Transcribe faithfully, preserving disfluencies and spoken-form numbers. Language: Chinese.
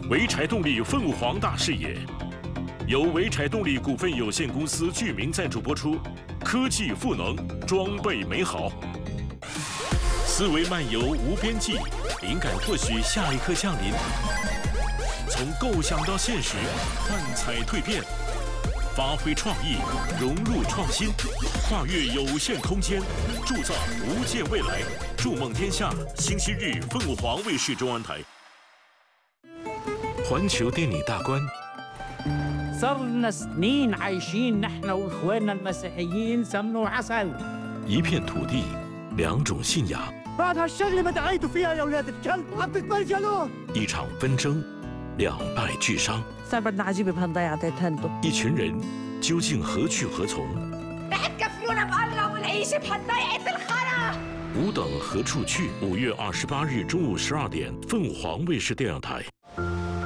潍柴动力凤凰大视野，由潍柴动力股份有限公司剧名赞助播出。科技赋能，装备美好，思维漫游无边际，灵感或许下一刻降临。从构想到现实，幻彩蜕变，发挥创意，融入创新，跨越有限空间，铸造无限未来。筑梦天下，星期日凤凰卫视中央台。环球电影大观。 صرنا سنين عايشين نحن واخواننا المسيحيين سمن وعسل. 一片土地，两种信仰。 بعد هالشغله ما دعيتوا فيها يا اولاد الكلب عم تتبرجلوا. 一场纷争，两败俱伤。 صار بدنا عجيبه بهالضيعه تهندوا. 一群人究竟何去何从？ رح تكفلونا بالله والعيشه بهالضيعه الخرا. 吾等何处去？五月二十八日中午十二点，凤凰卫视电视台。